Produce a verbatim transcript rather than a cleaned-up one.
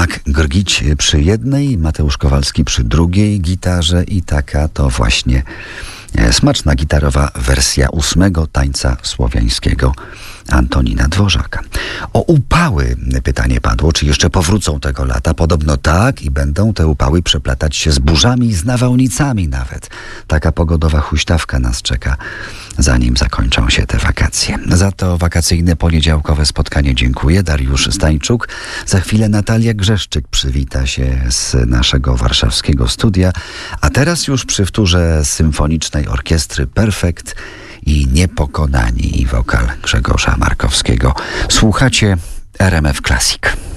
Tomek Grgić przy jednej, Mateusz Kowalski przy drugiej gitarze i taka to właśnie smaczna gitarowa wersja ósmego tańca słowiańskiego Antonina Dworzaka. O upały pytanie padło, czy jeszcze powrócą tego lata. Podobno tak i będą te upały przeplatać się z burzami i z nawałnicami nawet. Taka pogodowa huśtawka nas czeka, zanim zakończą się te wakacje. Za to wakacyjne poniedziałkowe spotkanie dziękuję. Dariusz Stańczuk. Za chwilę Natalia Grzeszczyk przywita się z naszego warszawskiego studia. A teraz już przy wtórze Symfonicznej Orkiestry Perfekt i Niepokonani i wokal Grzegorza Markowskiego. Słuchacie R M F Classic.